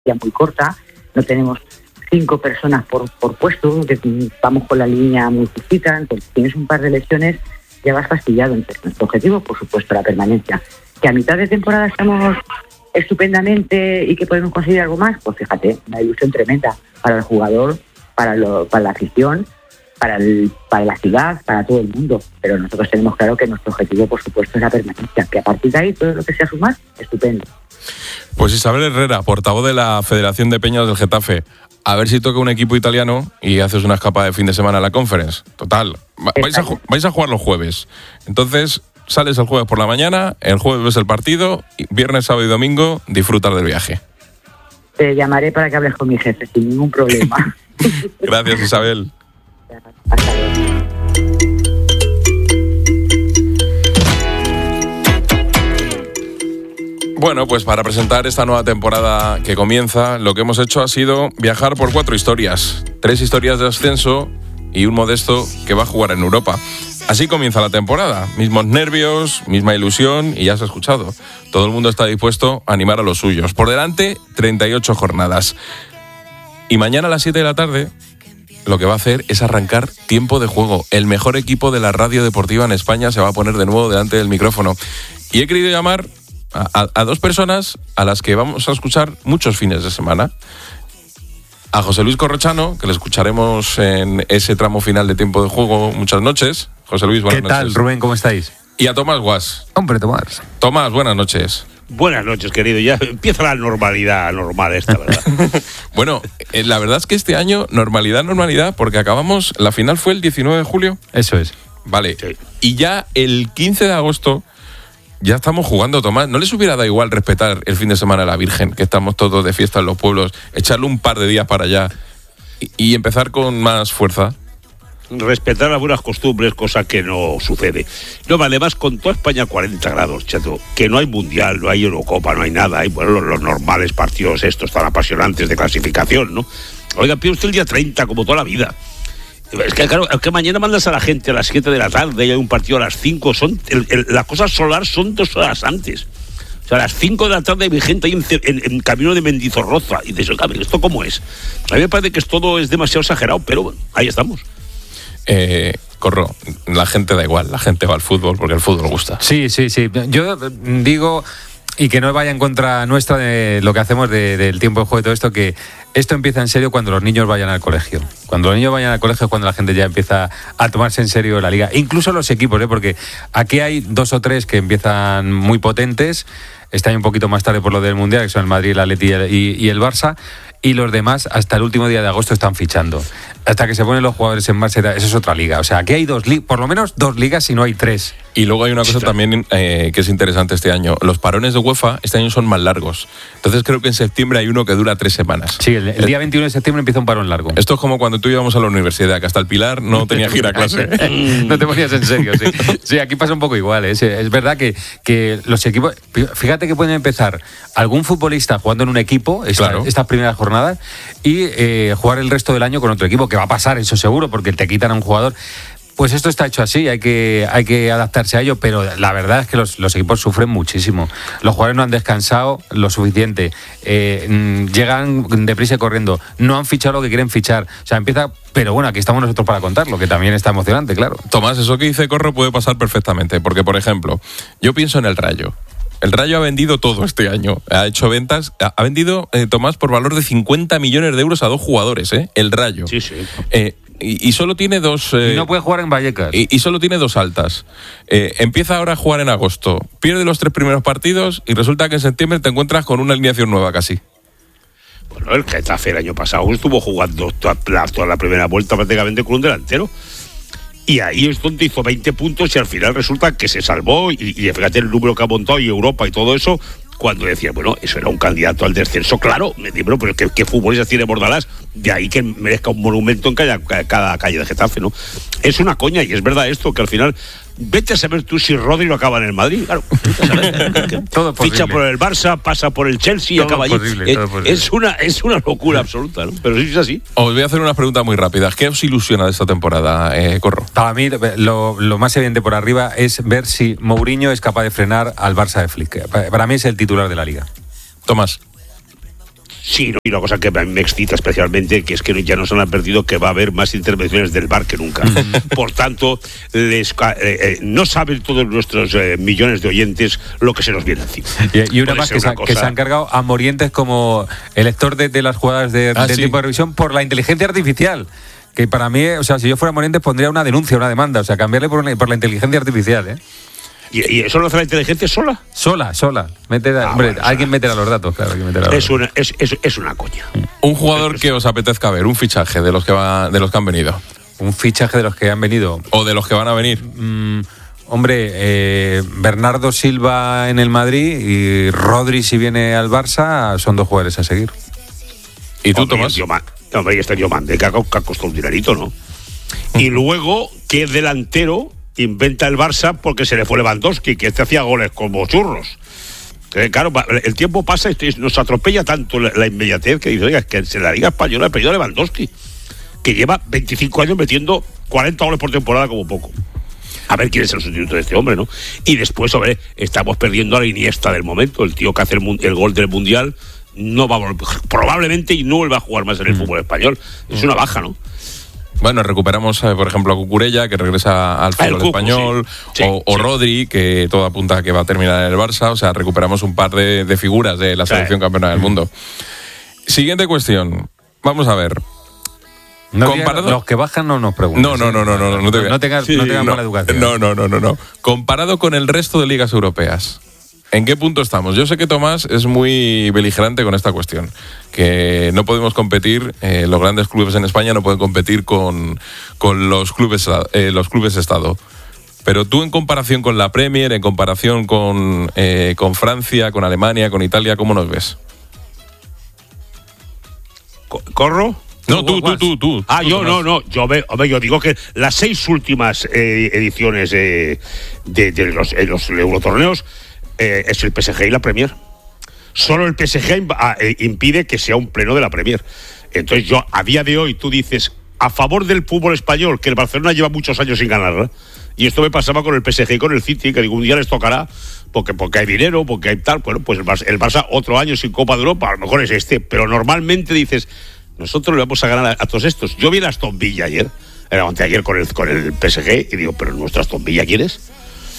muy corta, no tenemos 5 personas por puesto, vamos con la línea muy justita, entonces tienes un par de lesiones, ya vas fastidiado. Entonces, nuestro objetivo, por supuesto, la permanencia. Que a mitad de temporada estamos estupendamente y que podemos conseguir algo más, pues fíjate, una ilusión tremenda para el jugador, para la afición, para la ciudad, para todo el mundo. Pero nosotros tenemos claro que nuestro objetivo, por supuesto, es la permanencia, que a partir de ahí todo lo que sea sumar, estupendo. Pues Isabel Herrera, portavoz de la Federación de Peñas del Getafe, a ver si toca un equipo italiano y haces una escapada de fin de semana a la Conference. Total, vais a jugar los jueves. Entonces, sales el jueves por la mañana, el jueves ves el partido, y viernes, sábado y domingo disfrutar del viaje. Te llamaré para que hables con mi jefe, sin ningún problema. Gracias, Isabel. Hasta luego. Bueno, pues para presentar esta nueva temporada que comienza, lo que hemos hecho ha sido viajar por 4 historias. 3 historias de ascenso y un modesto que va a jugar en Europa. Así comienza la temporada. Mismos nervios, misma ilusión y ya se ha escuchado. Todo el mundo está dispuesto a animar a los suyos. Por delante, 38 jornadas. Y mañana a las 7 de la tarde, lo que va a hacer es arrancar Tiempo de Juego. El mejor equipo de la radio deportiva en España se va a poner de nuevo delante del micrófono. Y he querido llamar a 2 personas a las que vamos a escuchar muchos fines de semana. A José Luis Corrochano, que le escucharemos en ese tramo final de Tiempo de Juego muchas noches. José Luis, buenas noches. ¿Qué tal, Rubén? ¿Cómo estáis? Y a Tomás Guas. Hombre, Tomás. Tomás, buenas noches. Buenas noches, querido. Ya empieza la normalidad normal esta, ¿verdad? Bueno, la verdad es que este año, normalidad, porque acabamos, la final fue el 19 de julio. Eso es. Vale. Sí. Y ya el 15 de agosto ya estamos jugando, Tomás. ¿No les hubiera dado igual respetar el fin de semana a la Virgen, que estamos todos de fiesta en los pueblos, echarle un par de días para allá y empezar con más fuerza? Respetar las buenas costumbres, cosa que no sucede. No, además, con toda España 40 grados, chato, que no hay Mundial, no hay Eurocopa, no hay nada. Hay, bueno, los normales partidos estos tan apasionantes de clasificación, ¿no? Oiga, pide usted el día 30, como toda la vida. Es que, claro, es que mañana mandas a la gente a las 7 de la tarde y hay un partido a las 5. La cosa solar son 2 horas antes. O sea, a las 5 de la tarde hay gente ahí en camino de Mendizorroza. Y dices, ¿esto cómo es? A mí me parece que todo es demasiado exagerado, pero bueno, ahí estamos. Corro, la gente da igual, la gente va al fútbol porque el fútbol gusta. Sí. Yo digo, y que no vaya en contra nuestra de lo que hacemos del tiempo de juego y todo esto, que esto empieza en serio cuando los niños vayan al colegio. Cuando los niños vayan al colegio es cuando la gente ya empieza a tomarse en serio la liga. Incluso los equipos, porque aquí hay 2 o 3 que empiezan muy potentes. Este año un poquito más tarde por lo del Mundial, que son el Madrid, el Atleti y el Barça. Y los demás hasta el último día de agosto están fichando. Hasta que se ponen los jugadores en marcha, eso es otra liga. O sea, aquí hay por lo menos 2 ligas si no hay 3. Y luego hay una cosa también que es interesante este año. Los parones de UEFA este año son más largos. Entonces creo que en septiembre hay uno que dura 3 semanas. Sí, el día 21 de septiembre empieza un parón largo. Esto es como cuando tú íbamos a la universidad, que hasta el Pilar no tenía que ir a clase. No te ponías en serio, sí. Sí, aquí pasa un poco igual. Es verdad que los equipos... Fíjate que pueden empezar algún futbolista jugando en un equipo estas primeras jornadas y jugar el resto del año con otro equipo, que va a pasar, eso seguro, porque te quitan a un jugador. Pues esto está hecho así, hay que adaptarse a ello, pero la verdad es que los equipos sufren muchísimo. Los jugadores no han descansado lo suficiente, llegan deprisa y corriendo, no han fichado lo que quieren fichar. O sea, empieza... Pero bueno, aquí estamos nosotros para contarlo, que también está emocionante, claro. Tomás, eso que dice Corro puede pasar perfectamente, porque, por ejemplo, yo pienso en el Rayo. El Rayo ha vendido todo este año. Ha hecho ventas. Ha vendido, Tomás, por valor de 50 millones de euros a 2 jugadores, ¿eh? El Rayo. Sí. Y solo tiene 2... y no puede jugar en Vallecas. Y solo tiene 2 altas. Empieza ahora a jugar en agosto. Pierde los 3 primeros partidos y resulta que en septiembre te encuentras con una alineación nueva casi. Bueno, el Getafe el año pasado estuvo jugando toda la primera vuelta prácticamente con un delantero. Y ahí es donde hizo 20 puntos y al final resulta que se salvó y fíjate el número que ha montado y Europa y todo eso, cuando decía, bueno, eso era un candidato al descenso, claro, me digo, pero ¿qué futbolistas tiene Bordalás? De ahí que merezca un monumento en cada calle de Getafe, ¿no? Es una coña y es verdad esto, que al final, vete a saber tú si Rodri lo acaba en el Madrid, claro, vete a saber, todo ficha por el Barça, pasa por el Chelsea y acaba allí. Es una locura absoluta, ¿no? Pero sí es así. Os voy a hacer unas preguntas muy rápidas. ¿Qué os ilusiona de esta temporada, Corro? Para mí, lo más evidente por arriba es ver si Mourinho es capaz de frenar al Barça de Flick. Para mí es el titular de la Liga. Tomás. Sí, y una cosa que a mí me excita especialmente, que es que ya nos han advertido que va a haber más intervenciones del VAR que nunca. Por tanto, no saben todos nuestros millones de oyentes lo que se nos viene encima. Y una más que se han cargado a Morientes como elector de las jugadas de tiempo de revisión por la inteligencia artificial. Que para mí, o sea, si yo fuera Morientes pondría una denuncia, una demanda, o sea, cambiarle por la inteligencia artificial, ¿eh? ¿Y eso lo hace la inteligencia sola? Sola. Alguien meterá los datos, claro. Es una coña. Un jugador que os apetezca ver, un fichaje de los que han venido. Un fichaje de los que han venido. O de los que van a venir. Bernardo Silva en el Madrid y Rodri si viene al Barça, son 2 jugadores a seguir. ¿Y tú, Tomás? Hombre, y está Diomande, que ha costado un dinerito, ¿no? Y luego, ¿qué delantero inventa el Barça porque se le fue Lewandowski, que hacía goles como churros? Claro, el tiempo pasa y nos atropella tanto la inmediatez que dice, oiga, es que en la Liga Española ha perdido a Lewandowski, que lleva 25 años metiendo 40 goles por temporada como poco. A ver quién es el sustituto de este hombre, ¿no? Y después, estamos perdiendo a la Iniesta del momento, el tío que hace el gol del Mundial no va a volver, probablemente, y no vuelva a jugar más en el fútbol español. Es una baja, ¿no? Bueno, recuperamos, por ejemplo, a Cucurella, que regresa al fútbol español, sí. O Rodri, que todo apunta a que va a terminar en el Barça. O sea, recuperamos un par de figuras de la selección campeona del mundo. Siguiente cuestión. Vamos a ver. Los que bajan no nos preguntan. No tengas mala educación. No. Comparado con el resto de ligas europeas, ¿en qué punto estamos? Yo sé que Tomás es muy beligerante con esta cuestión, que no podemos competir, los grandes clubes en España no pueden competir con los clubes Estado. Pero tú, en comparación con la Premier, en comparación con Francia, con Alemania, con Italia, ¿cómo nos ves? ¿Corro? No, tú. No. Yo digo que las 6 últimas ediciones de los Eurotorneos es el PSG y la Premier. Solo el PSG impide que sea un pleno de la Premier. Entonces yo, a día de hoy, tú dices, a favor del fútbol español, que el Barcelona lleva muchos años sin ganarla, y esto me pasaba con el PSG y con el City, que algún día les tocará, porque hay dinero, porque hay tal, bueno, pues el Barça otro año sin Copa de Europa, a lo mejor es pero normalmente dices, nosotros le vamos a ganar a todos estos. Yo vi a Aston Villa ayer con el PSG, y digo, pero nuestro Aston Villa, ¿quién es?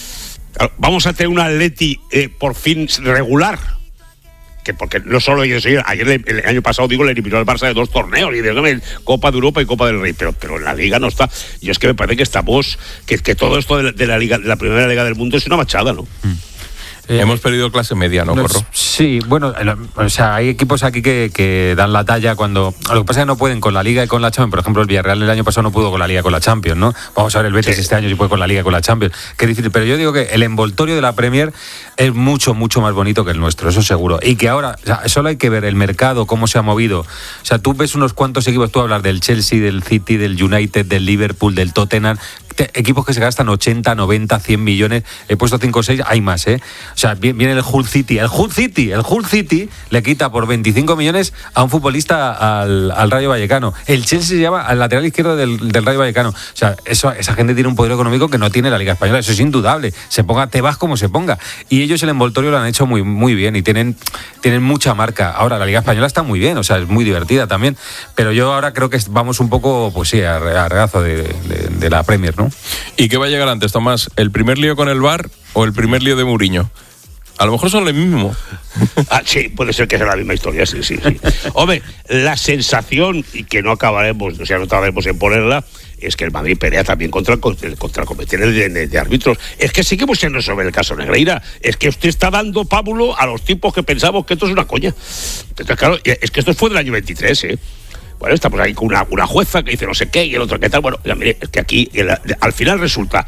Vamos a tener un Atleti por fin regular, porque no solo ayer el año pasado le eliminó al Barça de 2 torneos, y Copa de Europa y Copa del Rey, pero en la Liga no está. Yo es que me parece que estamos que todo esto de la Liga, de la primera Liga del mundo, es una machada, ¿no? Hemos perdido clase media, ¿no, Corro? Sí, bueno, o sea, hay equipos aquí que dan la talla cuando... Lo que pasa es que no pueden con la Liga y con la Champions. Por ejemplo, el Villarreal el año pasado no pudo con la Liga y con la Champions, ¿no? Vamos a ver el Betis este año si puede con la Liga y con la Champions. Qué difícil, pero yo digo que el envoltorio de la Premier es mucho, mucho más bonito que el nuestro, eso seguro. Y que ahora, o sea, solo hay que ver el mercado, cómo se ha movido. O sea, tú ves unos cuantos equipos, tú hablas del Chelsea, del City, del United, del Liverpool, del Tottenham... Equipos que se gastan 80, 90, 100 millones. He puesto 5 o 6, hay más, ¿eh? O sea, viene el Hull City. El Hull City le quita por 25 millones a un futbolista al Rayo Vallecano. El Chelsea se llama al lateral izquierdo del Rayo Vallecano. O sea, esa gente tiene un poder económico que no tiene la Liga Española. Eso es indudable. Se ponga Tebas como se ponga. Y ellos el envoltorio lo han hecho muy, muy bien y tienen mucha marca. Ahora, la Liga Española está muy bien, o sea, es muy divertida también. Pero yo ahora creo que vamos un poco, pues sí, a regazo de la Premier, ¿no? ¿Y qué va a llegar antes, Tomás? ¿El primer lío con el VAR o el primer lío de Mourinho? A lo mejor son lo mismo. Sí, puede ser que sea la misma historia, sí. Hombre, la sensación, y que no tardaremos en ponerla, es que el Madrid pelea también contra cometer de árbitros. Es que seguimos siendo sobre el caso Negreira. Es que usted está dando pábulo a los tipos que pensamos que esto es una coña. Entonces, claro, es que esto fue del año 23, ¿eh? Bueno, estamos ahí con una jueza que dice no sé qué y el otro qué tal. Bueno, ya mire, es que aquí al final resulta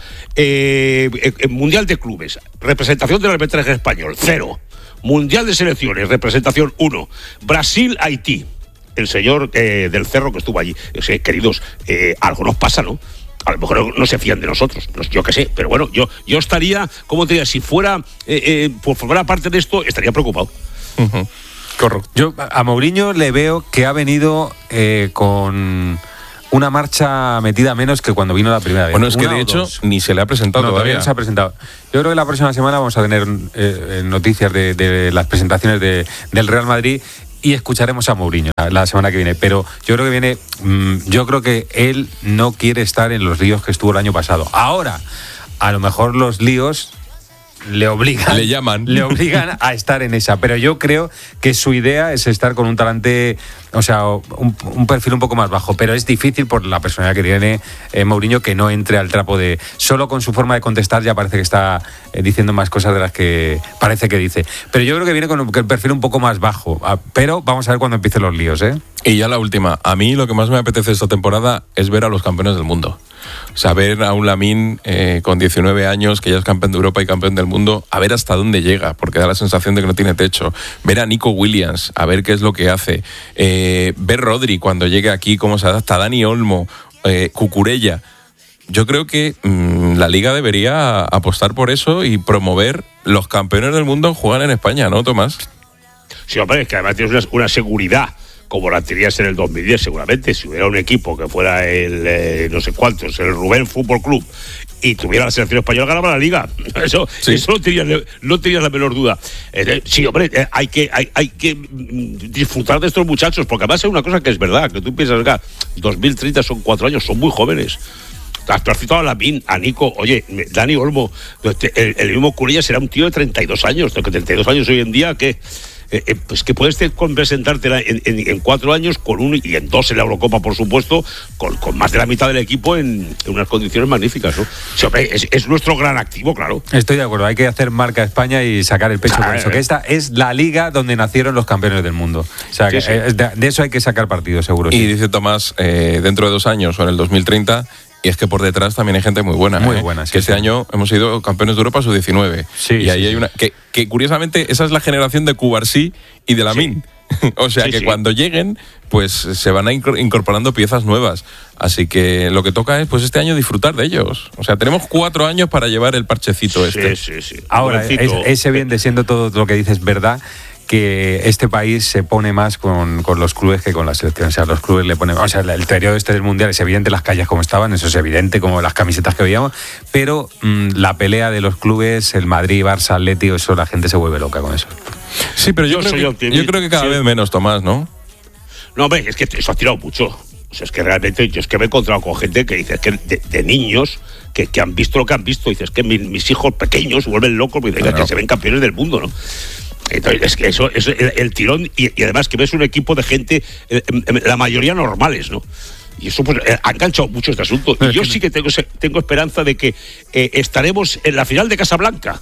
Mundial de Clubes, representación del arbitraje español, 0. Mundial de Selecciones, representación 1. Brasil-Haití, el señor del Cerro que estuvo allí. Queridos, algo nos pasa, ¿no? A lo mejor no se fían de nosotros, yo qué sé, pero bueno, yo estaría, ¿cómo te diría? Si fuera por formar parte de esto, estaría preocupado. Uh-huh. Correcto. Yo a Mourinho le veo que ha venido con una marcha metida menos que cuando vino la primera vez. Bueno, es que de hecho ni se le ha presentado todavía. No se ha presentado. Yo creo que la próxima semana vamos a tener noticias de las presentaciones del Real Madrid. y escucharemos a Mourinho la semana que viene. Pero yo creo que él no quiere estar en los líos que estuvo el año pasado. Ahora, a lo mejor los líos le obligan a estar en esa, pero yo creo que su idea es estar con un talante, o sea, un perfil un poco más bajo, pero es difícil por la personalidad que tiene Mourinho que no entre al trapo de, solo con su forma de contestar ya parece que está diciendo más cosas de las que parece que dice, pero yo creo que viene con el perfil un poco más bajo, pero vamos a ver cuando empiecen los líos, ¿eh? Y ya la última, a mí lo que más me apetece esta temporada es ver a los campeones del mundo. O sea, ver a un Lamine con 19 años, que ya es campeón de Europa y campeón del mundo, a ver hasta dónde llega, porque da la sensación de que no tiene techo. Ver a Nico Williams, a ver qué es lo que hace. Ver Rodri cuando llegue aquí, cómo se adapta. Dani Olmo, Cucurella. Yo creo que la Liga debería apostar por eso y promover los campeones del mundo jugar en España, ¿no, Tomás? Sí, hombre, es que además tienes una seguridad, como la tenías en el 2010 seguramente, si hubiera un equipo que fuera el no sé cuántos, el Rubén Fútbol Club, y tuviera la selección española, ganaba la Liga. Eso no tenías la menor duda. Sí, hombre, hay que disfrutar de estos muchachos, porque además es una cosa que es verdad, que tú piensas, 2030 son 4 años, son muy jóvenes. Has citado a Lamine, a Nico, oye, Dani Olmo, el mismo Curella será un tío de 32 años, que 32 años hoy en día, que pues que puedes presentarte en 4 años con y en 2 en la Eurocopa, por supuesto, con más de la mitad del equipo en unas condiciones magníficas, ¿no? Sí, hombre, es nuestro gran activo, claro. Estoy de acuerdo, hay que hacer marca España y sacar el pecho por eso, que esta es la liga donde nacieron los campeones del mundo. O sea, sí, de eso hay que sacar partido, seguro. Y dice Tomás, dentro de 2 años o en el 2030... Y es que por detrás también hay gente muy buena. Muy buena, sí. Que este año hemos sido campeones de Europa sub-19. Sí, y ahí hay una... Que curiosamente esa es la generación de Cubarsí y de Lamine. Sí. O sea que cuando lleguen, pues se van a incorporando piezas nuevas. Así que lo que toca es, pues este año, disfrutar de ellos. O sea, tenemos 4 años para llevar el parchecito este. Sí. Ahora, ese bien de siendo todo lo que dices verdad, que este país se pone más con los clubes que con la selección. O sea, los clubes le ponen... O sea, el periodo del Mundial es evidente, las calles como estaban, eso es evidente, como las camisetas que veíamos, pero la pelea de los clubes, el Madrid, Barça, Atlético, eso la gente se vuelve loca con eso. Sí, pero yo creo que cada vez menos, Tomás, ¿no? No, hombre, es que eso ha tirado mucho. O sea, es que realmente yo me he encontrado con gente que dice que de niños que han visto lo que han visto, dices que mis hijos pequeños se vuelven locos porque que se ven campeones del mundo, ¿no? Entonces, es que eso es el tirón y además que ves un equipo de gente, la mayoría normales, ¿no? Y eso pues ha enganchado mucho este asunto. Y yo sí que tengo esperanza de que estaremos en la final de Casablanca.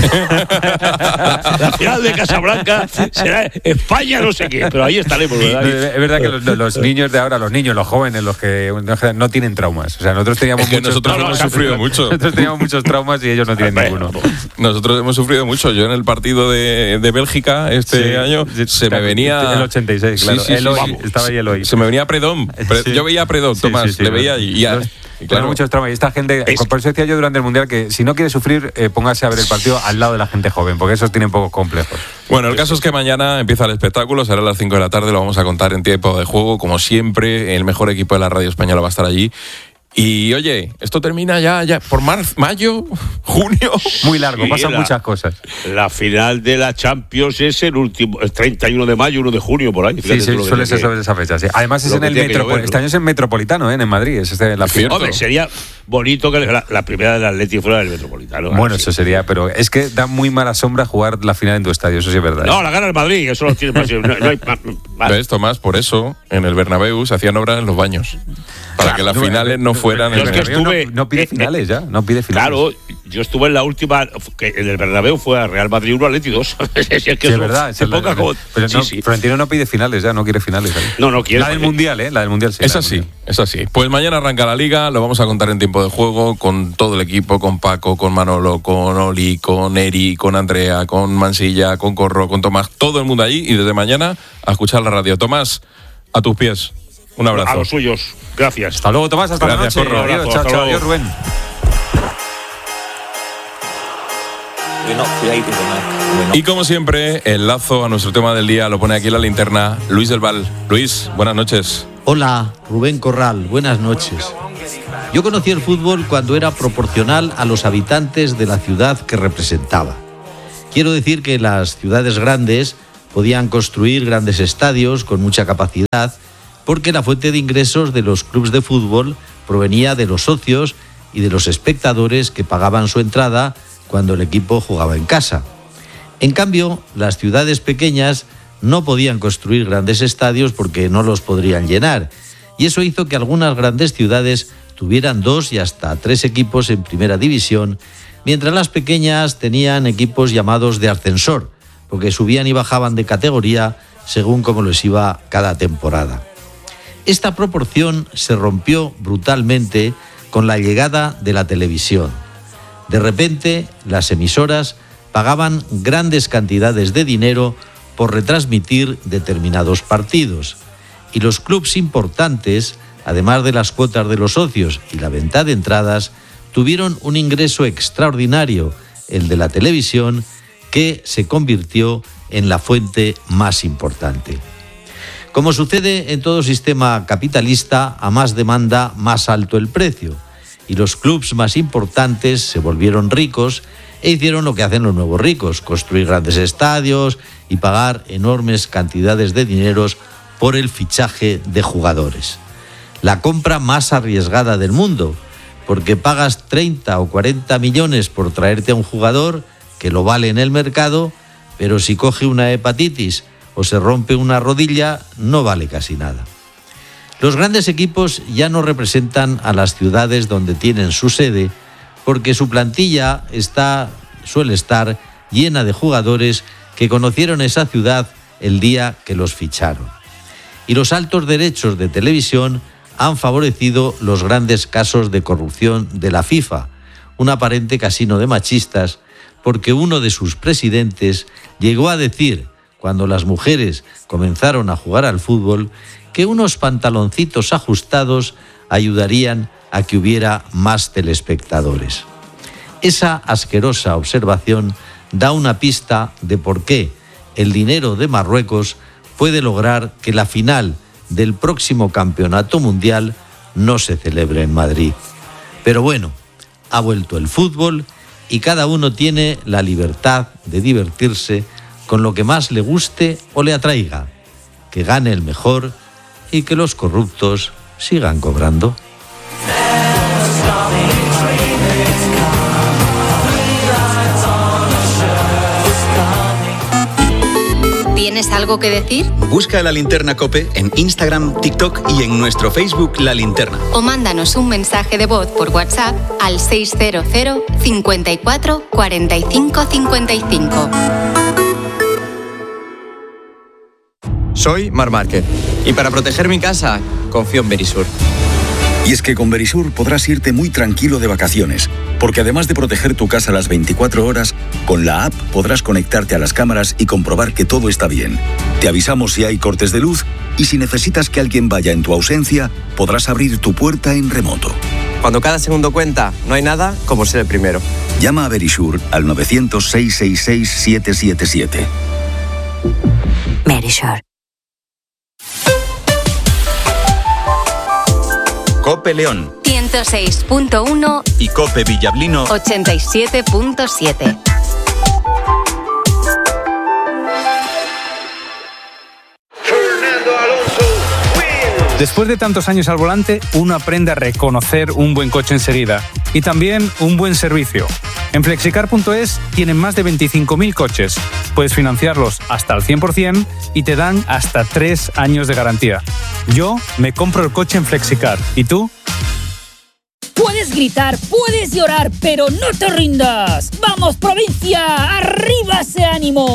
la final de Casablanca será España no sé qué, pero ahí estaremos, ¿verdad? Es verdad que los niños de ahora, los jóvenes, los que no tienen traumas. O sea, nosotros teníamos hemos sufrido mucho. Nosotros teníamos muchos traumas y ellos no tienen ninguno. Nosotros hemos sufrido mucho. Yo en el partido de Bélgica año se me venía... El 86, claro. Sí, estaba ahí Eloy. Se me venía Predom. Yo veía a Predom, Tomás, le veía y ya... Claro, muchos traumas. Y esta gente, por eso decía yo durante el Mundial que si no quiere sufrir, póngase a ver el partido al lado de la gente joven, porque esos tienen pocos complejos. Bueno, el caso es que mañana empieza el espectáculo, será a las 5 de la tarde, lo vamos a contar en tiempo de juego, como siempre, el mejor equipo de la radio española va a estar allí. Y oye, esto termina ya por mayo, junio. Muy largo, pasan muchas cosas. La final de la Champions es el 31 de mayo, 1 de junio, por ahí. Sí, suele ser sobre esa fecha, sí. Además es en el Metropolitano. Este año es en Metropolitano, en Madrid. Es la final. Hombre, sería bonito que la primera del Atlético fuera del Metropolitano. Bueno, eso sería, pero es que da muy mala sombra jugar la final en tu estadio, eso sí es verdad. No, la gana el Madrid, eso lo tiene más. No hay más. ¿Ves, Tomás? Por eso en el Bernabéu se hacían obras en los baños. Para que las finales no fueran... Yo es que estuve... No pide finales ya, no pide finales. Claro, yo estuve en la última... que en el Bernabéu fue a Real Madrid 1, Atleti 2. Es verdad. Pero Florentino no pide finales ya, no quiere finales. No quiere. La del Mundial, La del Mundial sí. Es así. Pues mañana arranca la Liga, lo vamos a contar en tiempo de juego con todo el equipo, con Paco, con Manolo, con Oli, con Eri, con Andrea, con Mansilla, con Corro, con Tomás, todo el mundo allí y desde mañana a escuchar la radio. Tomás, a tus pies. Un abrazo. A los suyos. Gracias. Hasta luego, Tomás. Hasta Gracias, la noche. Corro. Adiós, chao, adiós, Rubén. Y como siempre, el lazo a nuestro tema del día lo pone aquí la linterna Luis del Val. Luis, buenas noches. Hola, Rubén Corral, buenas noches. Yo conocí el fútbol cuando era proporcional a los habitantes de la ciudad que representaba. Quiero decir que en las ciudades grandes podían construir grandes estadios con mucha capacidad, porque la fuente de ingresos de los clubes de fútbol provenía de los socios y de los espectadores que pagaban su entrada cuando el equipo jugaba en casa. En cambio, las ciudades pequeñas no podían construir grandes estadios porque no los podrían llenar, y eso hizo que algunas grandes ciudades tuvieran 2 y hasta 3 equipos en primera división, mientras las pequeñas tenían equipos llamados de ascensor, porque subían y bajaban de categoría según cómo les iba cada temporada. Esta proporción se rompió brutalmente con la llegada de la televisión. De repente, las emisoras pagaban grandes cantidades de dinero por retransmitir determinados partidos, y los clubes importantes, además de las cuotas de los socios y la venta de entradas, tuvieron un ingreso extraordinario, el de la televisión, que se convirtió en la fuente más importante. Como sucede en todo sistema capitalista, a más demanda, más alto el precio, y los clubes más importantes se volvieron ricos e hicieron lo que hacen los nuevos ricos: construir grandes estadios y pagar enormes cantidades de dineros por el fichaje de jugadores. La compra más arriesgada del mundo, porque pagas 30 o 40 millones por traerte a un jugador que lo vale en el mercado, pero si coge una hepatitis o se rompe una rodilla, no vale casi nada. Los grandes equipos ya no representan a las ciudades donde tienen su sede, porque su plantilla suele estar llena de jugadores que conocieron esa ciudad el día que los ficharon. Y los altos derechos de televisión han favorecido los grandes casos de corrupción de la FIFA, un aparente casino de machistas, porque uno de sus presidentes llegó a decir, cuando las mujeres comenzaron a jugar al fútbol, que unos pantaloncitos ajustados ayudarían a que hubiera más telespectadores. Esa asquerosa observación da una pista de por qué el dinero de Marruecos puede lograr que la final del próximo campeonato mundial no se celebre en Madrid. Pero bueno, ha vuelto el fútbol y cada uno tiene la libertad de divertirse con lo que más le guste o le atraiga, que gane el mejor y que los corruptos sigan cobrando. ¿Tienes algo que decir? Busca La Linterna COPE en Instagram, TikTok y en nuestro Facebook La Linterna. O mándanos un mensaje de voz por WhatsApp al 600 54 45 55. Soy Mar Márquez y para proteger mi casa confío en Verisur. Y es que con Verisur podrás irte muy tranquilo de vacaciones, porque además de proteger tu casa las 24 horas, con la app podrás conectarte a las cámaras y comprobar que todo está bien. Te avisamos si hay cortes de luz y si necesitas que alguien vaya en tu ausencia, podrás abrir tu puerta en remoto. Cuando cada segundo cuenta, no hay nada como ser el primero. Llama a Verisur al 900-666-777. Verisur. COPE León 106.1 y COPE Villablino 87.7. Después de tantos años al volante, uno aprende a reconocer un buen coche enseguida y también un buen servicio. En Flexicar.es tienen más de 25.000 coches. Puedes financiarlos hasta el 100% y te dan hasta 3 años de garantía. Yo me compro el coche en Flexicar. ¿Y tú? Puedes gritar, puedes llorar, pero no te rindas. ¡Vamos, provincia! ¡Arriba ese ánimo!